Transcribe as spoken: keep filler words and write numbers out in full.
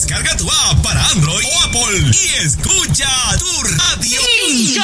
Descarga tu app para Android o Apple y escucha tu radio.